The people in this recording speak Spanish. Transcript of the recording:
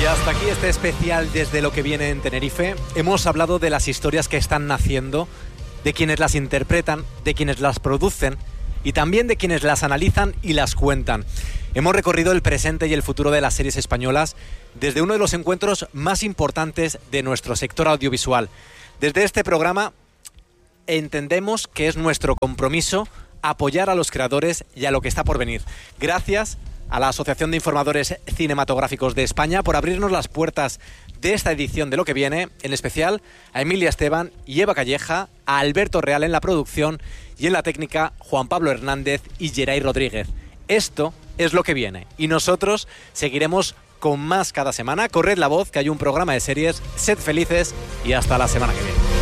Y hasta aquí este especial desde lo que viene en Tenerife. Hemos hablado de las historias que están naciendo, de quienes las interpretan, de quienes las producen y también de quienes las analizan y las cuentan. Hemos recorrido el presente y el futuro de las series españolas desde uno de los encuentros más importantes de nuestro sector audiovisual. Desde este programa entendemos que es nuestro compromiso apoyar a los creadores y a lo que está por venir. Gracias a la Asociación de Informadores Cinematográficos de España por abrirnos las puertas de esta edición de Lo que viene, en especial a Emilia Esteban y Eva Calleja, a Alberto Real en la producción y en la técnica Juan Pablo Hernández y Geray Rodríguez. Esto es Lo que viene y nosotros seguiremos con más cada semana. Corred la voz, que hay un programa de series. Sed felices y hasta la semana que viene.